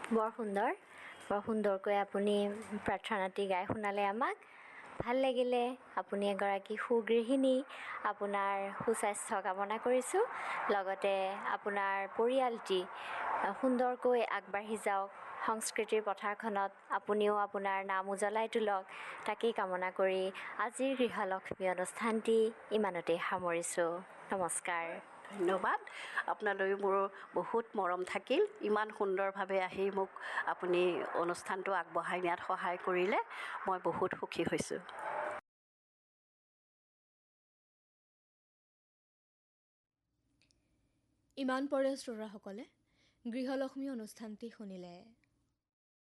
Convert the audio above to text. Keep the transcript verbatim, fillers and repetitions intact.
বৰ সুন্দৰ বৰ সুন্দৰকৈ আপুনি প্ৰাৰ্থনাটি গাই শুনালে আমাক। ভাল লাগিলে। আপুনি এগৰাকী সুগৃহিণী। আপোনাৰ সুস্বাস্থ্য কামনা কৰিছোঁ। লগতে আপোনাৰ পৰিয়ালটি সুন্দৰকৈ আগবাঢ়ি যাওক। সংস্কৃতিৰ পথাৰখনত আপুনিও আপোনাৰ নাম উজ্বলাই তোলক, তাকেই কামনা কৰি আজিৰ গৃহলক্ষ্মী অনুষ্ঠানটি ইমানতে সামৰিছোঁ। নমস্কাৰ। ধন্যবাদ। আপোনালৈ মোৰ বহুত মৰম থাকিল। ইমান সুন্দৰভাৱে আহি মোক আপুনি অনুষ্ঠানটো আগবঢ়াই নিয়াত সহায় কৰিলে। মই বহুত সুখী হৈছোঁ। ইমান পৰে শ্ৰোতাসকলে গৃহলক্ষ্মী অনুষ্ঠানটি শুনিলে।